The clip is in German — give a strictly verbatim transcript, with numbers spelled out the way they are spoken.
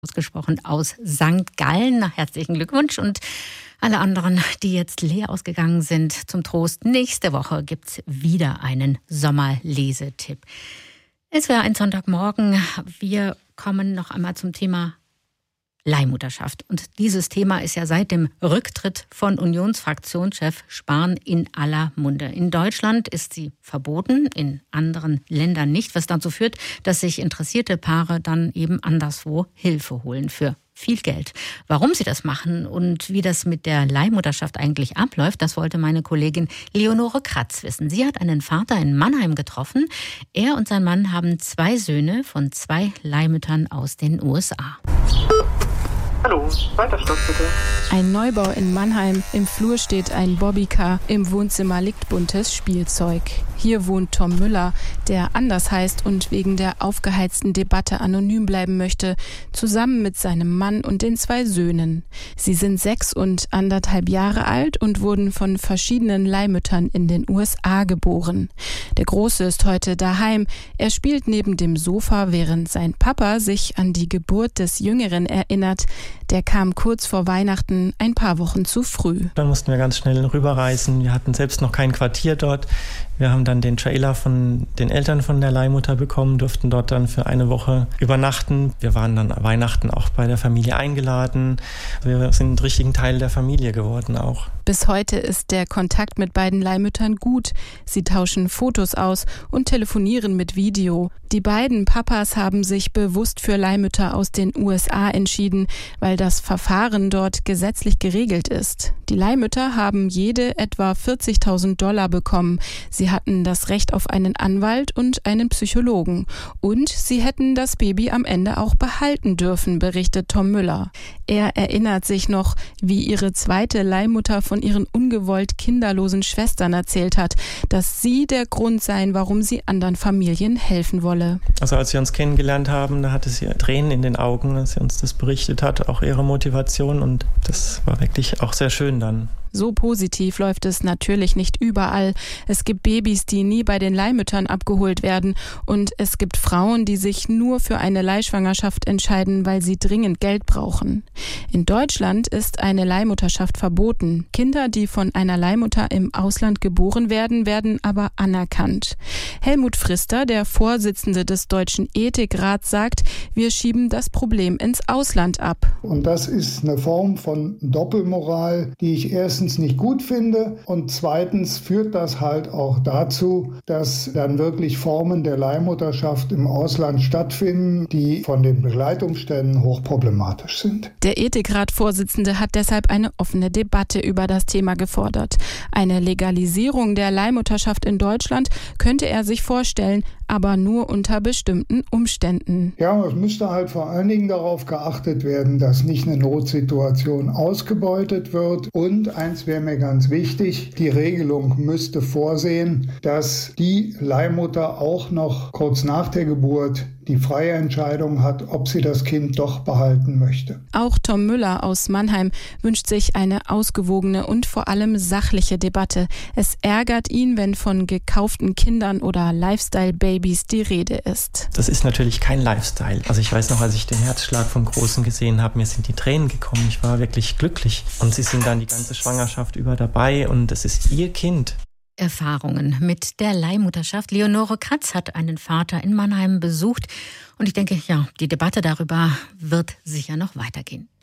ausgesprochen, aus Sankt Gallen. Herzlichen Glückwunsch und alle anderen, die jetzt leer ausgegangen sind, zum Trost. Nächste Woche gibt's wieder einen Sommerlesetipp. Es wäre ein Sonntagmorgen. Wir kommen noch einmal zum Thema Leihmutterschaft. Und dieses Thema ist ja seit dem Rücktritt von Unionsfraktionschef Spahn in aller Munde. In Deutschland ist sie verboten, in anderen Ländern nicht, was dazu führt, dass sich interessierte Paare dann eben anderswo Hilfe holen für viel Geld. Warum sie das machen und wie das mit der Leihmutterschaft eigentlich abläuft, das wollte meine Kollegin Leonore Kratz wissen. Sie hat einen Vater in Mannheim getroffen. Er und sein Mann haben zwei Söhne von zwei Leihmüttern aus den U S A. Hallo, zweiter Stock bitte. Ein Neubau in Mannheim. Im Flur steht ein Bobbycar. Im Wohnzimmer liegt buntes Spielzeug. Hier wohnt Tom Müller, der anders heißt und wegen der aufgeheizten Debatte anonym bleiben möchte, zusammen mit seinem Mann und den zwei Söhnen. Sie sind sechs und anderthalb Jahre alt und wurden von verschiedenen Leihmüttern in den U S A geboren. Der Große ist heute daheim. Er spielt neben dem Sofa, während sein Papa sich an die Geburt des Jüngeren erinnert. Der kam kurz vor Weihnachten, ein paar Wochen zu früh. Dann mussten wir ganz schnell rüberreisen. Wir hatten selbst noch kein Quartier dort. Wir haben dann den Trailer von den Eltern von der Leihmutter bekommen, durften dort dann für eine Woche übernachten. Wir waren dann Weihnachten auch bei der Familie eingeladen. Wir sind ein richtigen Teil der Familie geworden auch. Bis heute ist der Kontakt mit beiden Leihmüttern gut. Sie tauschen Fotos aus und telefonieren mit Video. Die beiden Papas haben sich bewusst für Leihmütter aus den U S A entschieden, weil das Verfahren dort gesetzlich geregelt ist. Die Leihmütter haben jede etwa vierzigtausend Dollar bekommen. Sie hatten das Recht auf einen Anwalt und einen Psychologen. Und sie hätten das Baby am Ende auch behalten dürfen, berichtet Tom Müller. Er erinnert sich noch, wie ihre zweite Leihmutter von ihren ungewollt kinderlosen Schwestern erzählt hat, dass sie der Grund seien, warum sie anderen Familien helfen wolle. Also als wir uns kennengelernt haben, da hatte sie Tränen in den Augen, als sie uns das berichtet hat, auch ihre Motivation, und das war wirklich auch sehr schön dann. So positiv läuft es natürlich nicht überall. Es gibt Babys, die nie bei den Leihmüttern abgeholt werden, und es gibt Frauen, die sich nur für eine Leihschwangerschaft entscheiden, weil sie dringend Geld brauchen. In Deutschland ist eine Leihmutterschaft verboten. Kinder, die von einer Leihmutter im Ausland geboren werden, werden aber anerkannt. Helmut Frister, der Vorsitzende des Deutschen Ethikrats, sagt, wir schieben das Problem ins Ausland ab. Und das ist eine Form von Doppelmoral, die ich erst nicht gut finde, und zweitens führt das halt auch dazu, dass dann wirklich Formen der Leihmutterschaft im Ausland stattfinden, die von den Begleitumständen hochproblematisch sind. Der Ethikrat-Vorsitzende hat deshalb eine offene Debatte über das Thema gefordert. Eine Legalisierung der Leihmutterschaft in Deutschland könnte er sich vorstellen, aber nur unter bestimmten Umständen. Ja, es müsste halt vor allen Dingen darauf geachtet werden, dass nicht eine Notsituation ausgebeutet wird, und eins wäre mir ganz wichtig, die Regelung müsste vorsehen, dass die Leihmutter auch noch kurz nach der Geburt die freie Entscheidung hat, ob sie das Kind doch behalten möchte. Auch Tom Müller aus Mannheim wünscht sich eine ausgewogene und vor allem sachliche Debatte. Es ärgert ihn, wenn von gekauften Kindern oder Lifestyle-Babys die Rede ist. Das ist natürlich kein Lifestyle. Also ich weiß noch, als ich den Herzschlag vom Großen gesehen habe, mir sind die Tränen gekommen. Ich war wirklich glücklich. Und sie sind dann die ganze Schwangerschaft über dabei, und es ist ihr Kind. Erfahrungen mit der Leihmutterschaft. Leonore Kratz hat einen Vater in Mannheim besucht. Und ich denke, ja, die Debatte darüber wird sicher noch weitergehen.